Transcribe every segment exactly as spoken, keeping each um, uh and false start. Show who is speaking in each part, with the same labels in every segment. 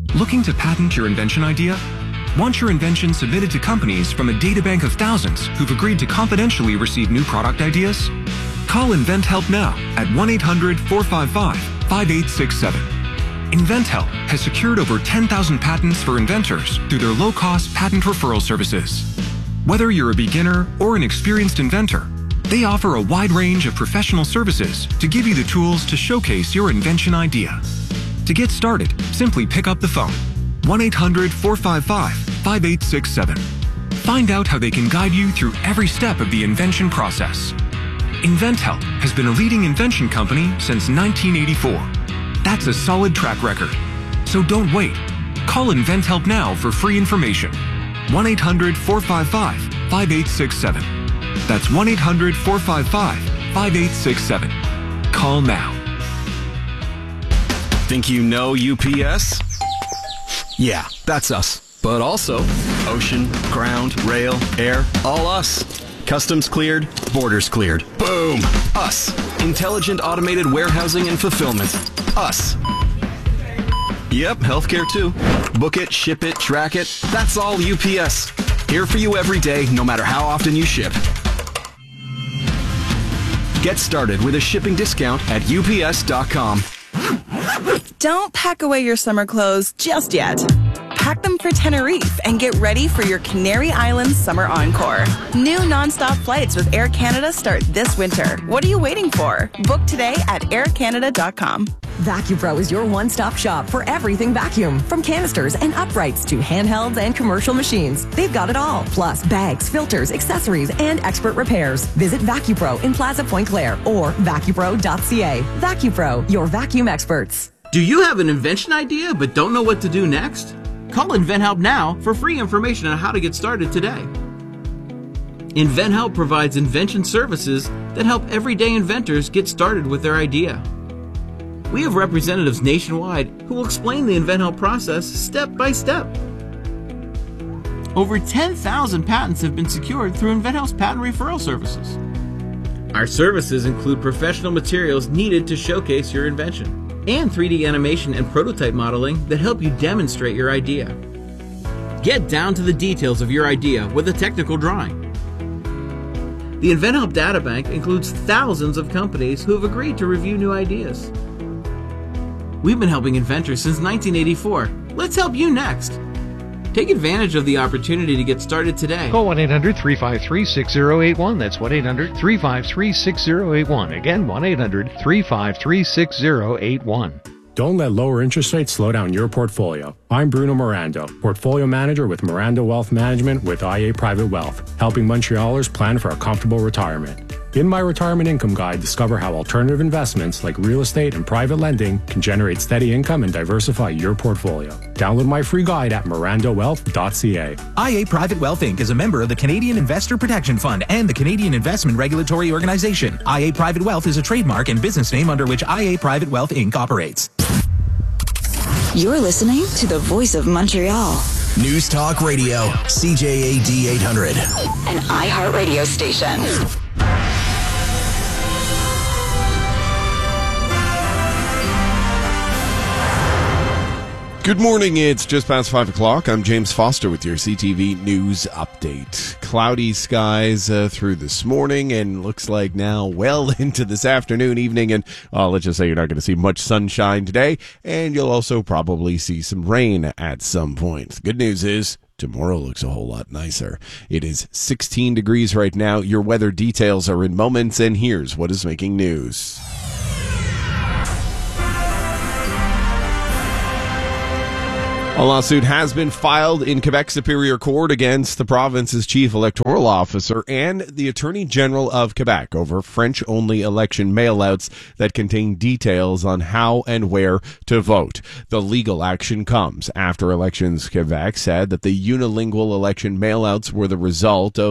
Speaker 1: Looking to patent your invention idea? Want your invention submitted to companies from a databank of thousands who've agreed to confidentially receive new product ideas? Call InventHelp now at one eight hundred, four five five, five eight six seven. InventHelp has secured over ten thousand patents for inventors through their low-cost patent referral services. Whether you're a beginner or an experienced inventor, they offer a wide range of professional services to give you the tools to showcase your invention idea. To get started, simply pick up the phone, one eight hundred, four five five, five eight six seven. Find out how they can guide you through every step of the invention process. InventHelp has been a leading invention company since nineteen eighty-four. That's a solid track record. So don't wait. Call InventHelp now for free information. one eight hundred, four five five, five eight six seven. That's one eight hundred, four five five, five eight six seven. Call now.
Speaker 2: Think you know U P S? Yeah, that's us. But also ocean, ground, rail, air, all us. Customs cleared, borders cleared. Boom! Us. Intelligent automated warehousing and fulfillment. Us. Yep, healthcare too. Book it, ship it, track it. That's all U P S. Here for you every day, no matter how often you ship. Get started with a shipping discount at U P S dot com.
Speaker 3: Don't pack away your summer clothes just yet. Pack them for Tenerife and get ready for your Canary Islands summer encore. New nonstop flights with Air Canada start this winter. What are you waiting for? Book today at air canada dot com.
Speaker 4: VacuPro is your one-stop shop for everything vacuum. From canisters and uprights to handhelds and commercial machines. They've got it all. Plus bags, filters, accessories, and expert repairs. Visit VacuPro in Plaza Point Claire or vacupro dot c a. VacuPro, your vacuum experts.
Speaker 5: Do you have an invention idea but don't know what to do next? Call InventHelp now for free information on how to get started today. InventHelp provides invention services that help everyday inventors get started with their idea. We have representatives nationwide who will explain the InventHelp process step by step. Over ten thousand patents have been secured through InventHelp's patent referral services. Our services include professional materials needed to showcase your invention, and three D animation and prototype modeling that help you demonstrate your idea. Get down to the details of your idea with a technical drawing. The InventHelp Databank includes thousands of companies who have agreed to review new ideas. We've been helping inventors since nineteen eighty-four. Let's help you next. Take advantage of the opportunity to get started today.
Speaker 6: Call one eight hundred, three five three, six zero eight one. That's one eight hundred, three five three, six zero eight one. Again, one eight hundred, three five three, six zero eight one.
Speaker 7: Don't let lower interest rates slow down your portfolio. I'm Bruno Mirando, Portfolio Manager with Mirando Wealth Management with I A Private Wealth, helping Montrealers plan for a comfortable retirement. In my Retirement Income Guide, discover how alternative investments like real estate and private lending can generate steady income and diversify your portfolio. Download my free guide at mirando wealth dot c a.
Speaker 8: I A Private Wealth Incorporated is a member of the Canadian Investor Protection Fund and the Canadian Investment Regulatory Organization. I A Private Wealth is a trademark and business name under which I A Private Wealth Incorporated operates.
Speaker 9: You're listening to the Voice of Montreal.
Speaker 10: News Talk Radio, C J A D eight hundred.
Speaker 9: An iHeart radio station.
Speaker 11: Good morning, it's just past five o'clock. I'm James Foster with your C T V News Update. Cloudy skies uh, through this morning and looks like now well into this afternoon, evening, and uh, let's just say you're not going to see much sunshine today, and you'll also probably see some rain at some point. The good news is tomorrow looks a whole lot nicer. It is sixteen degrees right now. Your weather details are in moments, and here's what is making news. A lawsuit has been filed in Quebec Superior Court against the province's chief electoral officer and the Attorney General of Quebec over French-only election mailouts that contain details on how and where to vote. The legal action comes after Elections Quebec said that the unilingual election mailouts were the result of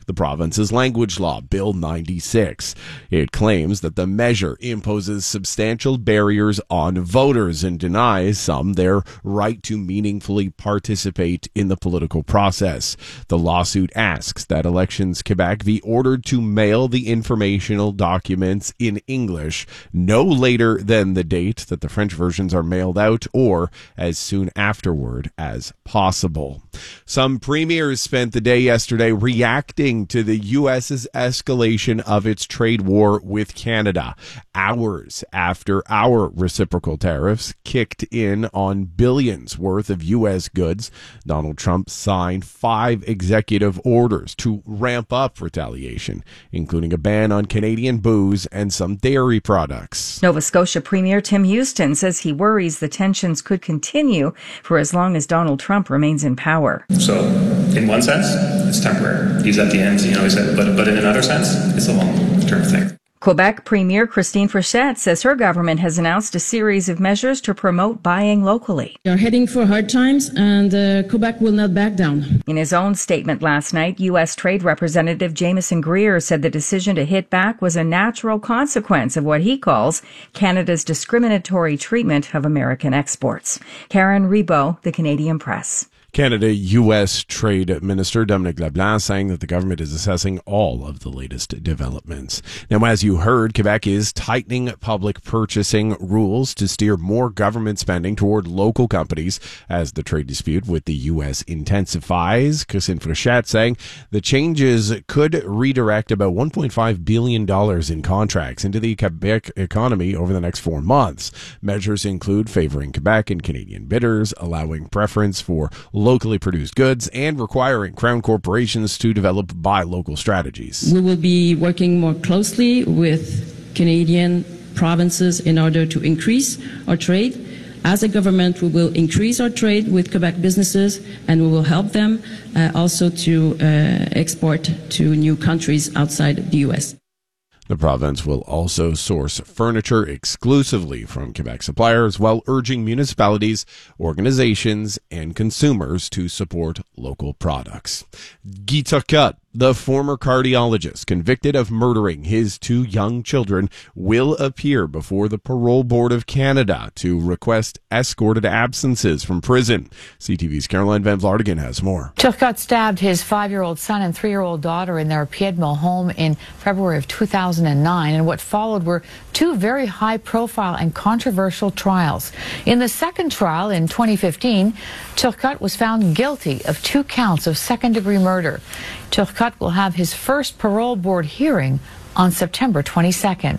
Speaker 11: the province's language law, Bill ninety-six. It claims that the measure imposes substantial barriers on voters and denies some their right to meaningfully participate in the political process. The lawsuit asks that Elections Quebec be ordered to mail the informational documents in English no later than the date that the French versions are mailed out or as soon afterward as possible. Some premiers spent the day yesterday reacting to the U S's escalation of its trade war with Canada, hours after our reciprocal tariffs kicked in on billions worth of U S goods. Donald Trump signed five executive orders to ramp up retaliation, including a ban on Canadian booze and some dairy products.
Speaker 12: Nova Scotia Premier Tim Houston says he worries the tensions could continue for as long as Donald Trump remains in power.
Speaker 13: So, in one sense, it's temporary. He's at the end, you know, he said, but, but in another sense, it's a long-term thing.
Speaker 12: Quebec Premier Christine Frechette says her government has announced a series of measures to promote buying locally.
Speaker 14: We are heading for hard times, and uh, Quebec will not back down.
Speaker 12: In his own statement last night, U S Trade Representative Jameson Greer said the decision to hit back was a natural consequence of what he calls Canada's discriminatory treatment of American exports. Karen Ribot, The Canadian Press.
Speaker 11: Canada U S Trade Minister Dominic LeBlanc saying that the government is assessing all of the latest developments. Now, as you heard, Quebec is tightening public purchasing rules to steer more government spending toward local companies as the trade dispute with the U S intensifies. Christine Frechette saying the changes could redirect about one point five billion dollars in contracts into the Quebec economy over the next four months. Measures include favoring Quebec and Canadian bidders, allowing preference for locally produced goods, and requiring Crown corporations to develop buy local strategies.
Speaker 14: We will be working more closely with Canadian provinces in order to increase our trade. As a government, we will increase our trade with Quebec businesses, and we will help them uh, also to uh, export to new countries outside the U S.
Speaker 11: The province will also source furniture exclusively from Quebec suppliers while urging municipalities, organizations, and consumers to support local products. Guy Turcotte, the former cardiologist convicted of murdering his two young children, will appear before the Parole Board of Canada to request escorted absences from prison. C T V's Caroline Van Vlartigan has more.
Speaker 15: Turcotte stabbed his five-year-old son and three-year-old daughter in their Piedmont home in February of two thousand nine, and what followed were two very high-profile and controversial trials. In the second trial in twenty fifteen, Turcotte was found guilty of two counts of second-degree murder. Turcotte will have his first parole board hearing on September twenty-second.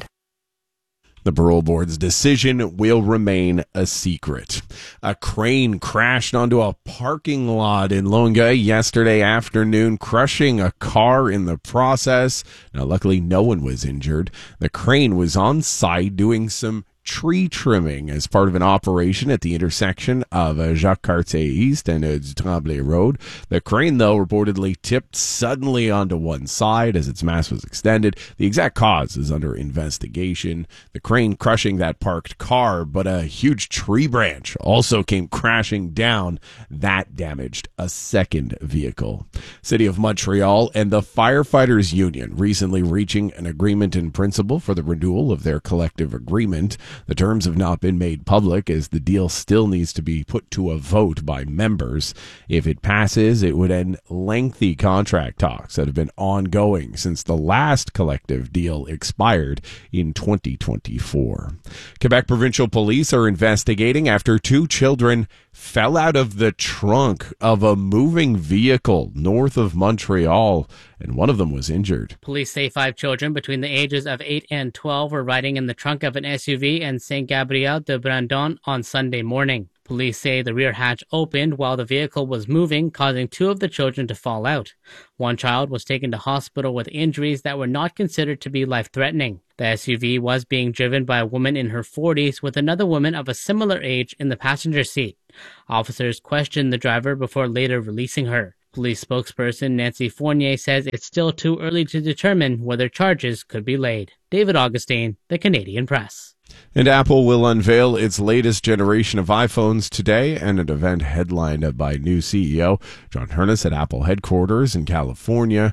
Speaker 11: The parole board's decision will remain a secret. A crane crashed onto a parking lot in Longueuil yesterday afternoon, crushing a car in the process. Now, luckily, no one was injured. The crane was on site doing some tree trimming as part of an operation at the intersection of uh, Jacques Cartier East and uh, du Tremblay Road. The crane, though, reportedly tipped suddenly onto one side as its mass was extended. The exact cause is under investigation. The crane crushing that parked car, but a huge tree branch also came crashing down. That damaged a second vehicle. City of Montreal and the Firefighters Union recently reaching an agreement in principle for the renewal of their collective agreement. The terms have not been made public as the deal still needs to be put to a vote by members. If it passes, it would end lengthy contract talks that have been ongoing since the last collective deal expired in twenty twenty-four. Quebec Provincial Police are investigating after two children fell out of the trunk of a moving vehicle north of Montreal, and one of them was injured.
Speaker 16: Police say five children between the ages of eight and twelve were riding in the trunk of an S U V in Saint Gabriel de Brandon on Sunday morning. Police say the rear hatch opened while the vehicle was moving, causing two of the children to fall out. One child was taken to hospital with injuries that were not considered to be life-threatening. The S U V was being driven by a woman in her forties with another woman of a similar age in the passenger seat. Officers questioned the driver before later releasing her. Police spokesperson Nancy Fournier says it's still too early to determine whether charges could be laid. David Augustine, The Canadian Press.
Speaker 11: And Apple will unveil its latest generation of iPhones today at an event headlined by new C E O John Hurnes at Apple headquarters in California.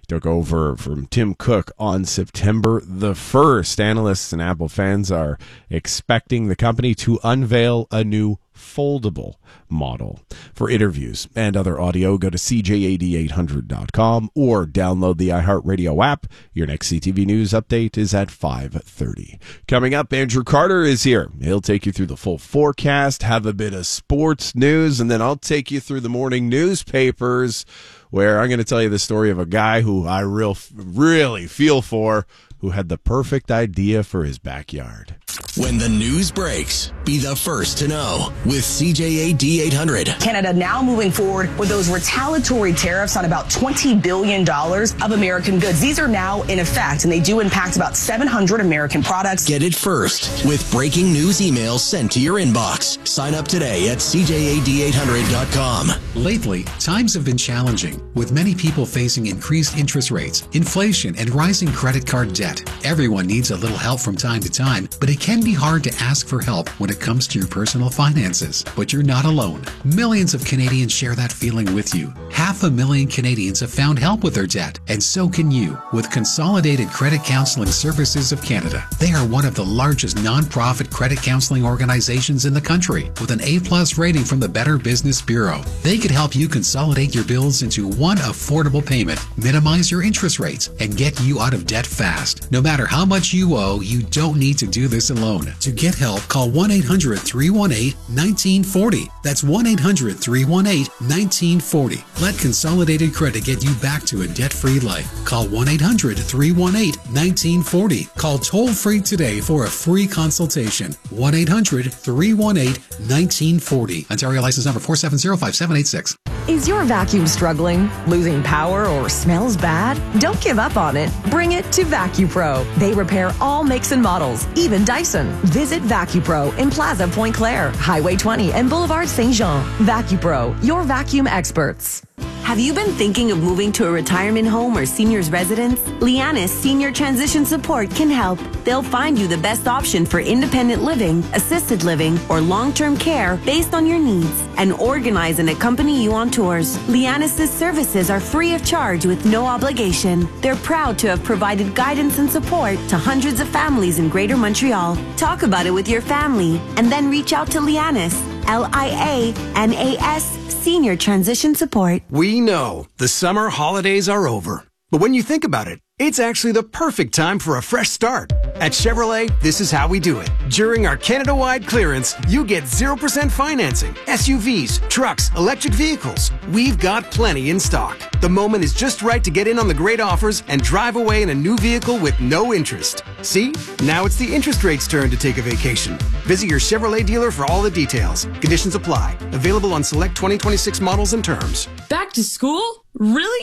Speaker 11: took over from Tim Cook on September the first. Analysts and Apple fans are expecting the company to unveil a new foldable model. For interviews and other audio, go to C J A D eight hundred dot com or download the iHeartRadio app. Your next C T V News update is at five thirty. Coming up, Andrew Carter is here. He'll take you through the full forecast, have a bit of sports news, and then I'll take you through the morning newspapers, where I'm going to tell you the story of a guy who I real, really feel for, who had the perfect idea for his backyard.
Speaker 10: When the news breaks, be the first to know with C J A D eight hundred.
Speaker 17: Canada now moving forward with those retaliatory tariffs on about twenty billion dollars of American goods. These are now in effect, and they do impact about seven hundred American products.
Speaker 10: Get it first with breaking news emails sent to your inbox. Sign up today at C J A D eight hundred dot com.
Speaker 18: Lately, times have been challenging, with many people facing increased interest rates, inflation, and rising credit card debt. Everyone needs a little help from time to time, but it can be hard to ask for help when it comes to your personal finances. But you're not alone. Millions of Canadians share that feeling with you. Half a million Canadians have found help with their debt, and so can you with Consolidated Credit Counseling Services of Canada. They are one of the largest nonprofit credit counseling organizations in the country, with an A-plus rating from the Better Business Bureau. They could help you consolidate your bills into one affordable payment, minimize your interest rates, and get you out of debt fast. No matter how much you owe, you don't need to do this alone. To get help, call one eight hundred three one eight one nine four zero. That's one eight hundred three one eight one nine four zero. Let Consolidated Credit get you back to a debt-free life. Call one eight hundred three one eight one nine four zero. Call toll-free today for a free consultation. one eight hundred three one eight one nine four zero. Ontario license number four seven zero five seven eight six.
Speaker 4: Is your vacuum struggling, losing power, or smells bad? Don't give up on it. Bring it to VacuPro. They repair all makes and models, even Dyson. Visit VacuPro in Plaza Point Claire, Highway twenty, and Boulevard Saint Jean. VacuPro, your vacuum experts.
Speaker 19: Have you been thinking of moving to a retirement home or senior's residence? Lianis Senior Transition Support can help. They'll find you the best option for independent living, assisted living, or long-term care based on your needs, and organize and accompany you on tours. Lianis' services are free of charge with no obligation. They're proud to have provided guidance and support to hundreds of families in Greater Montreal. Talk about it with your family, and then reach out to Lianis, L I A N A S, Senior Transition Support.
Speaker 20: We know the summer holidays are over, but when you think about it, it's actually the perfect time for a fresh start. At Chevrolet, this is how we do it. During our Canada-wide clearance, you get zero percent financing, S U Vs, trucks, electric vehicles. We've got plenty in stock. The moment is just right to get in on the great offers and drive away in a new vehicle with no interest. See? Now it's the interest rate's turn to take a vacation. Visit your Chevrolet dealer for all the details. Conditions apply. Available on select twenty twenty-six models and terms.
Speaker 21: Back to school? Really?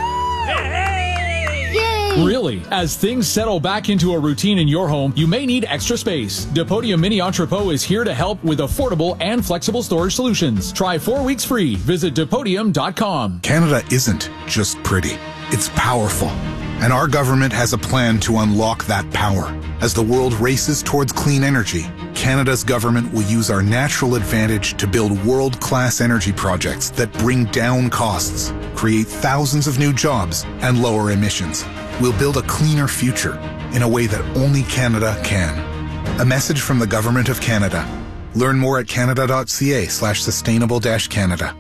Speaker 22: Really, as things settle back into a routine in your home, you may need extra space. Depodium Mini Entrepot is here to help with affordable and flexible storage solutions. Try four weeks free. Visit depodium dot com.
Speaker 23: Canada isn't just pretty. It's powerful. And our government has a plan to unlock that power. As the world races towards clean energy, Canada's government will use our natural advantage to build world-class energy projects that bring down costs, create thousands of new jobs, and lower emissions. We'll build a cleaner future in a way that only Canada can. A message from the Government of Canada. Learn more at canada.ca slash sustainable dash Canada.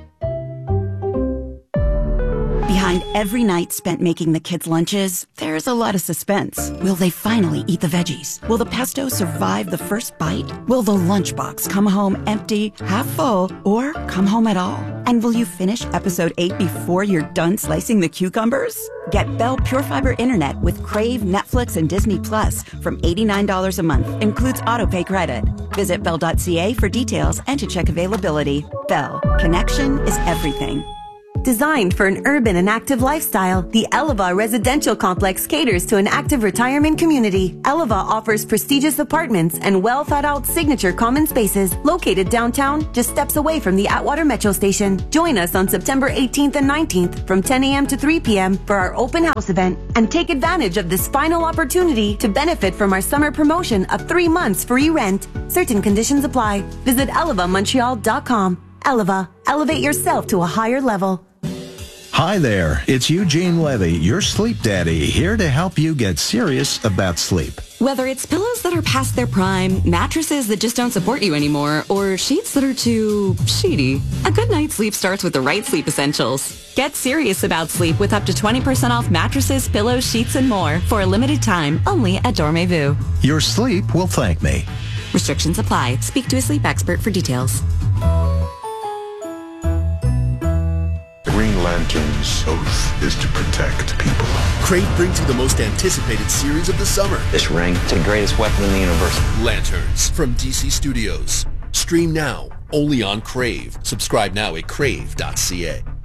Speaker 24: Behind every night spent making the kids' lunches, there's a lot of suspense. Will they finally eat the veggies? Will the pesto survive the first bite? Will the lunchbox come home empty, half full, or come home at all? And will you finish episode eight before you're done slicing the cucumbers? Get Bell Pure Fiber Internet with Crave, Netflix, and Disney Plus from eighty-nine dollars a month. Includes autopay credit. Visit bell dot c a for details and to check availability. Bell. Connection is everything.
Speaker 19: Designed for an urban and active lifestyle, the Eleva Residential Complex caters to an active retirement community. Eleva offers prestigious apartments and well-thought-out signature common spaces located downtown, just steps away from the Atwater Metro Station. Join us on September eighteenth and nineteenth from ten a.m. to three p.m. for our open house event, and take advantage of this final opportunity to benefit from our summer promotion of three months free rent. Certain conditions apply. Visit eleva montreal dot com. Eleva, elevate yourself to a higher level.
Speaker 1: Hi there, it's Eugene Levy, your sleep daddy, here to help you get serious about sleep.
Speaker 2: Whether it's pillows that are past their prime, mattresses that just don't support you anymore, or sheets that are too sheety, a good night's sleep starts with the right sleep essentials. Get serious about sleep with up to twenty percent off mattresses, pillows, sheets, and more for a limited time only at Dormez-vous.
Speaker 1: Your sleep will thank me.
Speaker 2: Restrictions apply. Speak to a sleep expert for details.
Speaker 3: Green Lantern's oath is to protect people.
Speaker 10: Crave brings you the most anticipated series of the summer.
Speaker 5: This ring, it's the greatest weapon in the universe.
Speaker 10: Lanterns from D C Studios. Stream now, only on Crave. Subscribe now at crave dot c a.